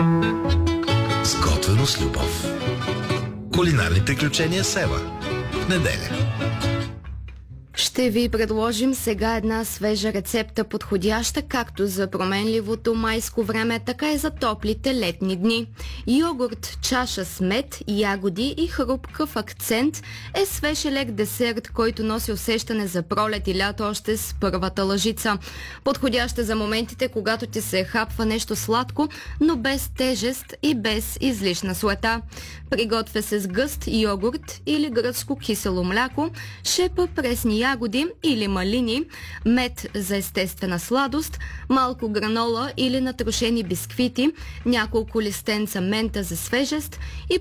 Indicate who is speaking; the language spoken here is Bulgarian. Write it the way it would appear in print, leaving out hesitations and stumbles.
Speaker 1: Сготвено с любов. Кулинарни приключения с Ева. В неделя.
Speaker 2: Ще ви предложим сега една свежа рецепта, подходяща както за променливото майско време, така и за топлите летни дни. Йогурт, чаша с мед, ягоди и хрупкав акцент е свеж и лек десерт, който носи усещане за пролет и лято още с първата лъжица. Подходяща за моментите, когато ти се хапва нещо сладко, но без тежест и без излишна суета. Приготвя се с гъст йогурт или гръцко кисело мляко, шепа пресни ягоди или малини, мед за естествена сладост, малко гранола или натрошени бисквити, няколко листенца мента за свежест и